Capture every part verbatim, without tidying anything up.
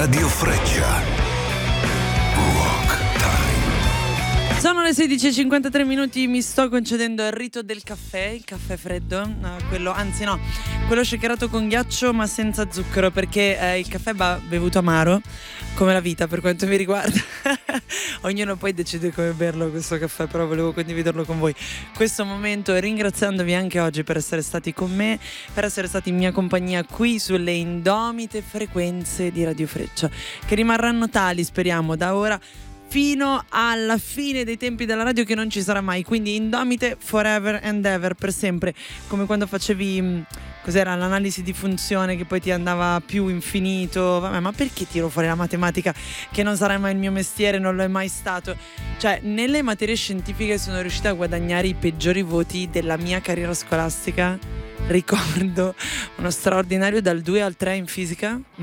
Radio Freccia. Rock Time. Sono le sedici e cinquantatré minuti, mi sto concedendo il rito del caffè, il caffè freddo, no, quello, anzi no, quello shakerato con ghiaccio ma senza zucchero, perché eh, il caffè va bevuto amaro, come la vita per quanto mi riguarda. Ognuno poi decide come berlo questo caffè, però volevo condividerlo con voi questo momento, ringraziandovi anche oggi per essere stati con me, per essere stati in mia compagnia qui sulle indomite frequenze di Radio Freccia, che rimarranno tali, speriamo, da ora fino alla fine dei tempi della radio, che non ci sarà mai, quindi indomite forever and ever, per sempre, come quando facevi, cos'era, l'analisi di funzione che poi ti andava più infinito. Vabbè, ma perché tiro fuori la matematica, che non sarà mai il mio mestiere, non lo è mai stato. Cioè, nelle materie scientifiche sono riuscita a guadagnare i peggiori voti della mia carriera scolastica. Ricordo uno straordinario dal due al tre in fisica, mm?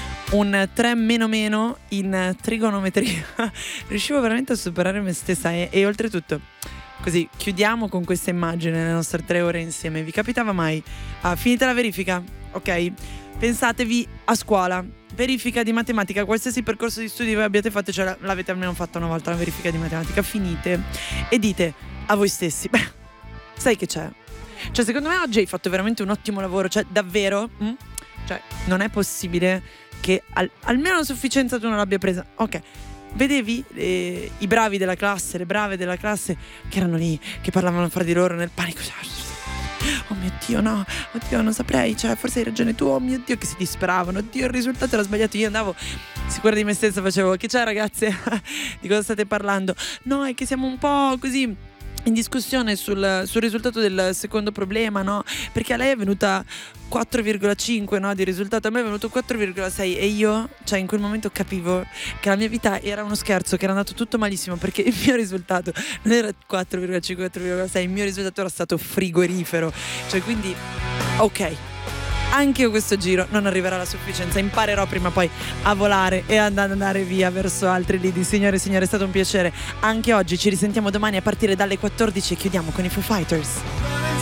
un tre meno meno in trigonometria. Riuscivo veramente a superare me stessa e, e oltretutto, così chiudiamo con questa immagine le nostre tre ore insieme. Vi capitava mai, ah, finita la verifica, ok? Pensatevi a scuola, verifica di matematica, qualsiasi percorso di studi voi abbiate fatto, cioè l'avete almeno fatta una volta la verifica di matematica, finite e dite a voi stessi, beh, sai che c'è? Cioè, secondo me oggi hai fatto veramente un ottimo lavoro, cioè davvero, hm? Cioè non è possibile che al, almeno la sufficienza tu non l'abbia presa. Ok, vedevi eh, i bravi della classe, le brave della classe che erano lì, che parlavano fra di loro nel panico. Oh mio Dio, no, oddio, non saprei, cioè forse hai ragione tu, oh mio Dio, che si disperavano, oddio, il risultato era sbagliato. Io andavo sicura di me stessa, facevo, che c'è ragazze? Di cosa state parlando? No, è che siamo un po' così in discussione sul, sul risultato del secondo problema, no? Perché a lei è venuta quattro virgola cinque, no, di risultato, a me è venuto quattro virgola sei e io, cioè in quel momento capivo che la mia vita era uno scherzo, che era andato tutto malissimo, perché il mio risultato non era quattro virgola cinque, quattro virgola sei, il mio risultato era stato frigorifero. Cioè, quindi ok, anche io questo giro non arriverà alla sufficienza, imparerò prima o poi a volare e ad andare via verso altri lidi. Signore e signori, è stato un piacere anche oggi, ci risentiamo domani a partire dalle quattordici e chiudiamo con i Foo Fighters.